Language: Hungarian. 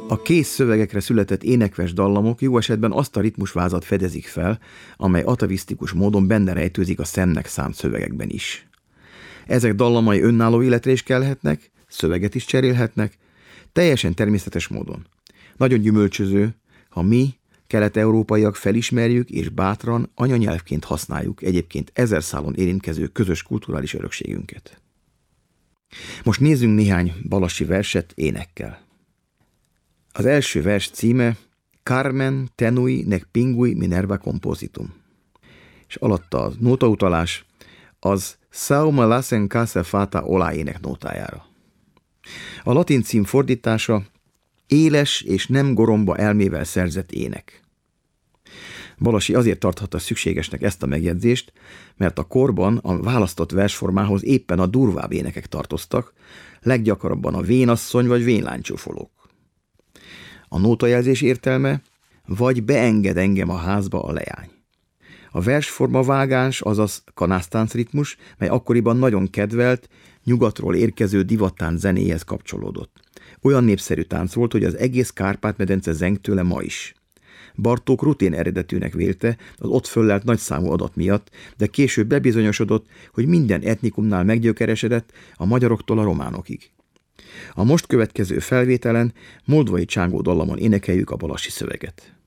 A kész szövegekre született énekves dallamok jó esetben azt a ritmusvázat fedezik fel, amely atavisztikus módon benne rejtőzik a Szemnek szánt szövegekben is. Ezek dallamai önálló életre is kelhetnek, szöveget is cserélhetnek, teljesen természetes módon. Nagyon gyümölcsöző, ha mi, kelet-európaiak felismerjük és bátran anyanyelvként használjuk egyébként 1000 szálon érintkező közös kulturális örökségünket. Most nézzünk néhány balassi verset énekkel. Az első vers címe Carmen tenui nec pingui Minerva compositum, és alatta a nótautalás az Sau me lassen casa fata olá ének nótájára. A latin cím fordítása éles és nem goromba elmével szerzett ének. Balassi azért tarthatta szükségesnek ezt a megjegyzést, mert a korban a választott versformához éppen a durvább énekek tartoztak, leggyakrabban a vénasszony vagy vénlánycsúfolók. A nótajelzés értelme, vagy beenged engem a házba a leány. A versforma vágáns, azaz kanásztánc ritmus, mely akkoriban nagyon kedvelt, nyugatról érkező divattánc zenéhez kapcsolódott. Olyan népszerű tánc volt, hogy az egész Kárpát-medence zeng tőle ma is. Bartók rutén eredetűnek vélte az ott föllelt nagyszámú adat miatt, de később bebizonyosodott, hogy minden etnikumnál meggyökeresedett, a magyaroktól a románokig. A most következő felvételen moldvai csángó dallamon énekeljük a balassi szöveget.